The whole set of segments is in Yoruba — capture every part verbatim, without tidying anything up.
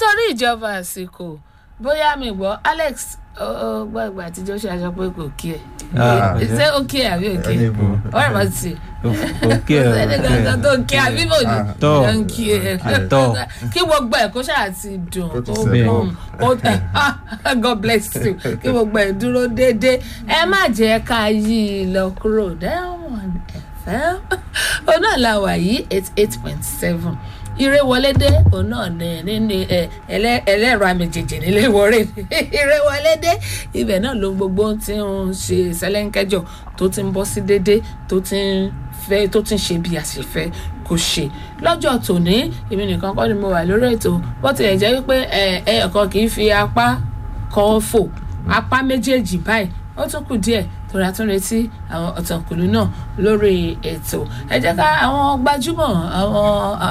nítorí ìjọba àsìkò bóyá mi gbọ́ Alex gbàgbà tí Joshua sọ pé kò kí ẹ ṣé ó kí ẹ àbí ò kí ẹ wọ́n rẹ̀ sí òkè ẹ̀ ṣẹ́ni gangan tó kí àbí bò ní tọ́ ń kí ẹ kí gbogbo ẹ̀ kó ṣáà ti dùn Kó ti ó sẹ́yìn. bùn ó God bless you kí gbogbo ẹ̀ dúró déédéé ẹ má jẹ́ ká yí i lọ kúrò Diamond F M òun náà la wà yìí eighty eight point seven ire wọlé dé òun náà ní nínú ẹlẹ́rọ àmìjèjì nílé ìwọ́rẹ́ ire wọlé dé ibẹ̀ náà ló gbogbo ti ń ṣe sẹ́lẹ̀ńkẹ́jọ tó ti ń bọ́ sí dédé tó ti ń fẹ́ tó ti ń ṣe bí àṣefẹ́ kò ṣe lọ́jọ́ tòní èmi nìkan kọ́ ni mo wà lórí ètò bó tilẹ̀ jẹ́ wípé ẹ̀ẹ̀kan kì í fi apá kan fò apá méjèèjì báyìí ó tún kù díẹ̀ torí a tún retí àwọn ọ̀tànkùlú náà lórí ètò ẹ jẹ́ ká àwọn gbajúmọ̀ àwọn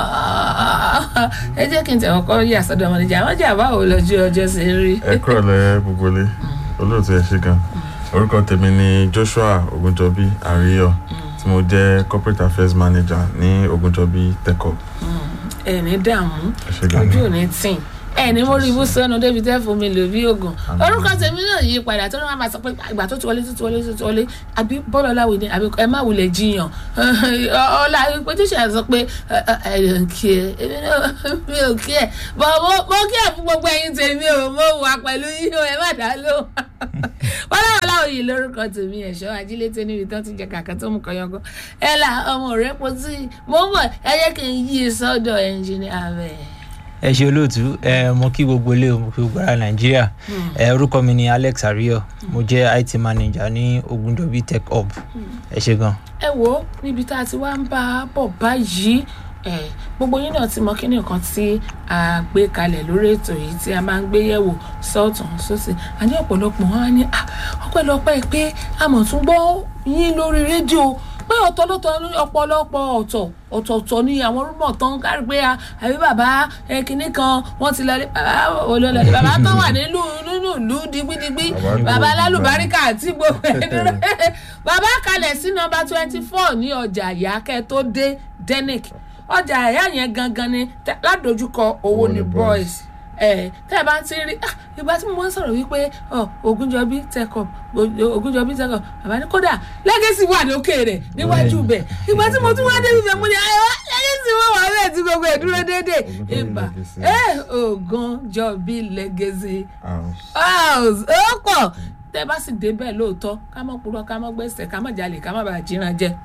ẹ jẹ́ kí n tẹ̀wọ́ kọ́ yí àsọdọ̀ ọmọdé jà wọ́n jà báwo lọ́jọ́ ọjọ́ ṣe rí. ẹ kúrò lẹ gbogbo lé olóòtú ẹ ṣe gan orúkọ tèmi ni Joshua Ogunjobi Ariyo tí mo jẹ́ corporate affairs manager ní Ogunjobi Tech Hub. ẹ ní dààmú ẹ ṣe gan ojú ò ní tìǹ ẹ ní mo rí ibú sọnù débi tẹ́ fún mi lò bí oògùn orúkọ tèmi náà yí padà tó ní wọn máa sọ pé ìgbà tó ti wọlé tó ti wọlé tó ti wọlé àbí bọ́ọ̀lù ọ̀làwìn ni àbí ẹ má wulẹ̀ jiyàn ọ̀la pé tíṣà sọ pé ẹ ẹ kí ẹ èmi náà mi ò kí ẹ bọ̀ mo kí ẹ fún gbogbo ẹ̀yin tèmi o mo wà pẹ̀lú yín o ẹ má dá ló wọn láwọn láwọn yìí lórúkọ tèmi ẹ̀ṣọ́ ajílété níbi tó ti jẹ kàkà tó mú kọyọkọ ẹ là ọmọ rẹ pọ̀ sí mo ń bọ̀ ẹ yẹ kí n yí sọ́dọ̀ ẹnjìnìá bẹ́ẹ̀. ẹ ṣe olóòtú ẹ mo kí gbogbo ilé mo kí gbogbo ara Nàìjíríà ẹ orúkọ mi ni Alex Ariyo mo jẹ́ I T manager ní Ogunjobi Tech Hub ẹ ṣe gan. ẹ wo níbi tá a ti wá ń bá a bọ̀ báyìí ẹ gbogbo yín náà ti mọ kí ni nǹkan tí a gbé kalẹ̀ lórí ètò yìí tí a máa ń gbé yẹ̀wò sọ́ọ̀tún sósì àní ọ̀pọ̀lọpọ̀ wọn á ní ọpẹ́lọpẹ́ pé a mọ̀ tún gbọ́ yín lórí rédíò pé ọ̀tọ̀lọ́tọ̀ ọ̀pọ̀lọpọ̀ ọ̀tọ̀ ọ̀tọ̀ọ̀tọ̀ ni àwọn rúmọ̀ tán kárí pé àbí bàbá kìnnì kan wọ́n ti lọlé bàbá olólọ́lé bàbá tó wà nínú nínú ìlú digbidigbi bàbá lálùbáríkà àti gbogbo ẹ̀ dúró bàbá kalẹ̀ sí nọ́mbà twenty four ní ọjà àyàkẹ́ tó dé Denic ọjà àyà yẹn gangan ni ládojúkọ owó ni boys ẹ tẹ́ ẹ bá ti rí ìgbà tí mo máa ń sọ̀rọ̀ wípé Ogunjobi Tech Hub Ogunjobi Tech Hub bàbá ní kódà legacy wà lókè rẹ̀ níwájú bẹ̀ ìgbà tí mo tún wá débi bẹ̀ mo ní ayọ̀ legacy wọ́n wà bẹ́ẹ̀ tí gbogbo ẹ̀ dúró déédéé ìgbà ẹ Ogunjobi legacy house ó pọ̀ tẹ́ bá sì débẹ̀ lóòótọ́ ká má purọ́ ká má gbẹ̀sẹ̀ ká má jalè ká má bàa jíran jẹ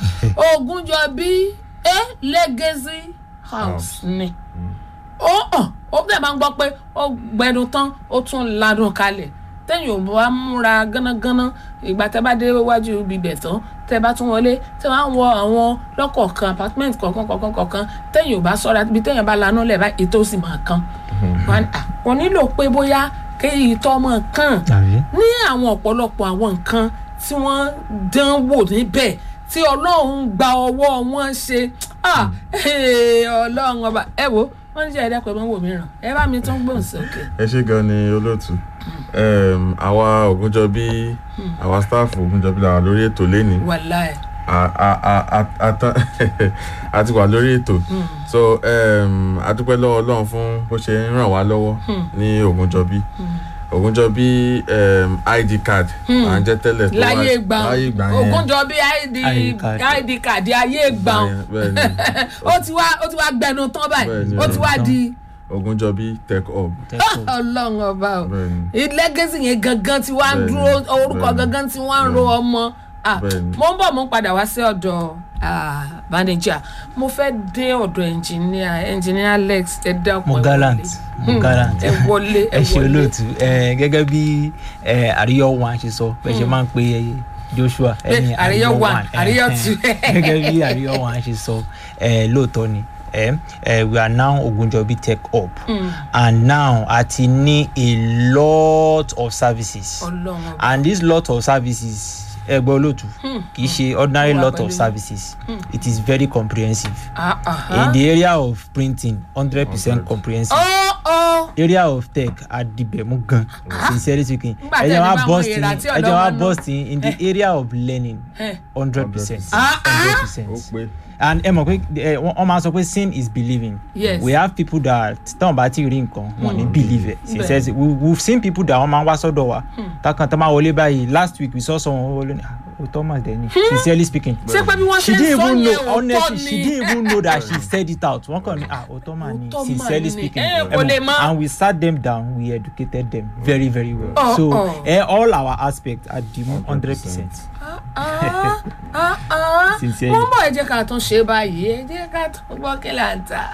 Ogunjobi legacy house ni ó hàn ó bẹ́ẹ̀ máa ń gbọ́ pé ó gbẹnu tán ó tún ladùn kalẹ̀ tẹ́yìn ò bá múra gánágáná ìgbà tẹ́ bá dé wájú ibibẹ̀ tán tẹ́ bá tún wọlé tẹ́ wá ń wọ àwọn lọ́kọ̀ọ̀kan apartment kọ̀ọ̀kan kọ̀ọ̀kan kọ̀ọ̀kan tẹ́yìn ò bá sọ́ra ibi tẹ́yìn bá lanú lẹ̀ báyìí ètò sì máa kan kò nílò pé bóyá kéyìí tọ́ mọ̀ kàn ní àwọn ọ̀pọ̀lọpọ̀ àwọn nǹkan tí wọ́n dán wò níbẹ̀ tí Ọlọ́run gba ọwọ́ wọn ṣe Ọlọ́run ọba ẹ wo wọ́n ń jẹ́ ẹ̀dá pẹ̀lú wò mìíràn ẹ bá mi tún gbóhùn sókè. ẹ ṣe gan ni olóòtú àwa Ogunjobi àwa staff Ogunjobi la wà lórí ètò lẹ́ni wàláì a ti wà lórí ètò so a dúpẹ́ lọ́wọ́ Ọlọ́run fún bó ṣe ń ràn wá lọ́wọ́ ní Ogunjobi Ogunjobi um, I D card à ń jẹ́ tẹ́lẹ̀ tó wá láyé gbà Ogunjobi I D card ayé gbà ó ti wá ó ti wá gbẹnu tán báyìí ó ti wá di Ogunjobi Tech Hub. Ọlọ́run ọba o legacy yẹn gangan tí wàá dúró orúkọ gangan tí wàá ń ro ọmọ mo ń bọ̀ mo ń padà wá sí ọ̀dọ̀ manager mo fẹ́ dé ọ̀dọ̀ engineer engineer Alex ẹ dákun mo gallant mo gallant ẹ wọlé ẹ wọlé ẹ ṣe olóòtú gẹ́gẹ́ bí Ariyo one ṣe sọ bẹ́ẹ̀ ṣe máa ń pe Joshua ẹni Ariyo one Ariyo two gẹ́gẹ́ bí Ariyo one ṣe sọ lóòótọ́ ni Eh, uh, we are now Ogunjobi Tech Hub mm. and now ati ní a lot of services oh, and this lot of services ẹgbẹ́ olóòtú kì í ṣe ordinary lot of services mm. it is very comprehensive uh, uh-huh. in the area of printing hundred percent comprehensive oh, oh. area of tech adibemu gan sincerely speaking Nígbà ẹ tẹ́ jẹ́ ẹ wá bá burst mọ in ìrà tí ẹ jẹ́ ọ̀dọ́ wá wọn ná. burst in in the area of learning Eh. hundred percent Ah, ah. hundred ó percent pé and ẹ mọ̀ pé ẹ wọ́n máa sọ pé seeing is believing. Yes. We have people that tán bá ti rí nǹkan wọn ní believe it Bẹ́ẹ̀. sincerely we we've seen people that wọ́n máa ń wá sọ́dọ̀ wa takan tán máa wọlé báyìí last week we saw someone wọlé ní o Thomas deni sincerely speaking ṣé pé bí wọ́n she ṣe ń didn't sọ even yẹn know honestly òótọ́ she ni. didn't even know that she said it out wọ́n kàn ní ah o Thomas ni Òótọ́ mà sincerely ni. speaking Eh, Ẹ kò mọ̀, lè mọ̀. and we sat them down we educated them very very well Oh, so oh. eh, all our aspects are the hundred percent. Ah, ah, ah. Sincerely. Mo ń bọ̀ ẹ jẹ́ ká tún ṣe báyìí ẹ jẹ́ ká tún gbọ́ kí là ń tà.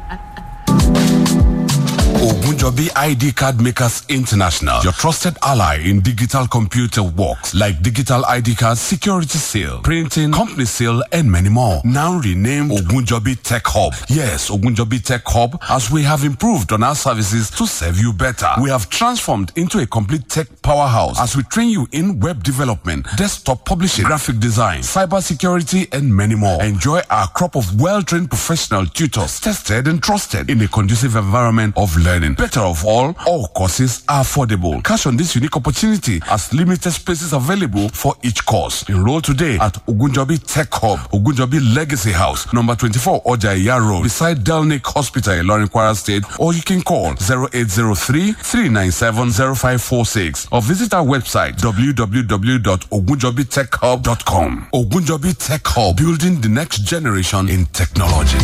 Ogunjobi I D Card Makers International, your trusted ally in digital computer works like digital I D cards, security sale, printing, company sale, and many more. Now renamed Ogunjobi Tech Hub. Yes, Ogunjobi Tech Hub, as we have improved on our services to serve you better. We have transformed into a complete tech powerhouse as we train you in web development, desktop publishing, graphic design, cyber security, and many more. Enjoy our crop of well-trained professional tutors, tested and trusted in a conducive environment of learning. Better of all, all courses are affordable. Cash on this unique opportunity as limited spaces available for each course. Enroll today at Ogunjobi Tech Hub, Ogunjobi Legacy House, number twenty-four Ojaiya Road, beside Delnick Hospital, Ilorin, Kwara State, or you can call zero eight zero three, three nine seven, zero five four six or visit our website w w w dot ogunjobi tech hub dot com. Ogunjobi Tech Hub, building the next generation in technology.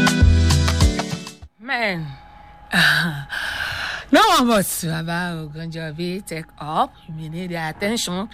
Man. No one but Baba Ogunjobi Tech Up. You need their attention.